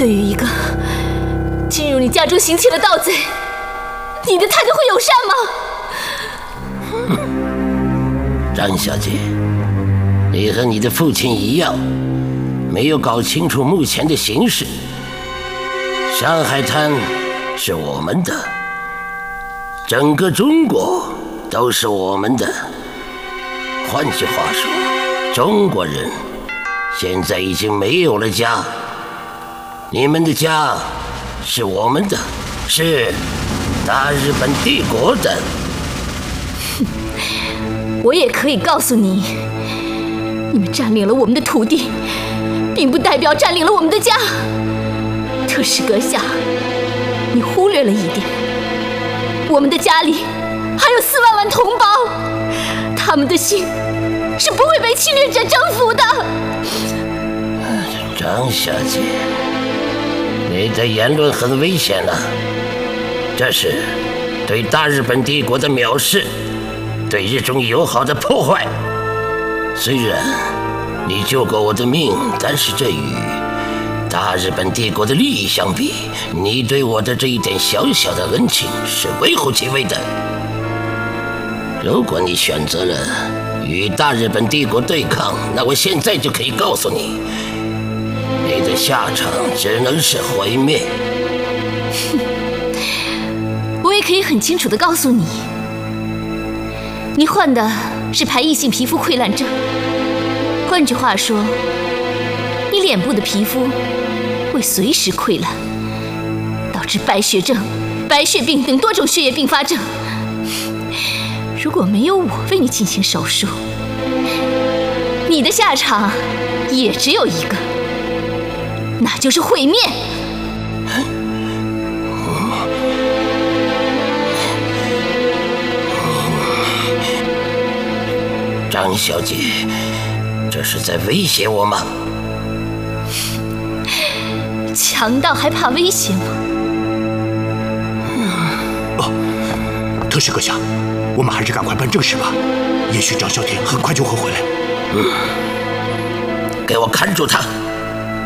对于一个进入你家中行窃的盗贼，你的态度会友善吗？ 张小姐，你和你的父亲一样，没有搞清楚目前的形势。上海滩是我们的，整个中国都是我们的。换句话说，中国人现在已经没有了家，你们的家是我们的，是大日本帝国的。 我也可以告诉你，你们占领了我们的土地，并不代表占领了我们的家。特使阁下，你忽略了一点，我们的家里还有4万万同胞，他们的心是不会被侵略者征服的。 张小姐，你的言论很危险了，这是对大日本帝国的藐视，对日中友好的破坏。虽然你救过我的命，但是这与大日本帝国的利益相比，你对我的这一点小小的恩情是微乎其微的。如果你选择了与大日本帝国对抗，那我现在就可以告诉你，你的下场只能是毁灭。 我也可以很清楚地告诉你，你患的是排异性皮肤溃烂症，换句话说，你脸部的皮肤会随时溃烂，导致白血症、白血病等多种血液并发症。如果没有我为你进行手术，你的下场也只有一个，那就是毁灭。 张小姐，这是在威胁我吗？ 强盗还怕威胁吗？ 特使阁下，我们还是赶快办正事吧，也许张小天很快就会回来。 给我看住他！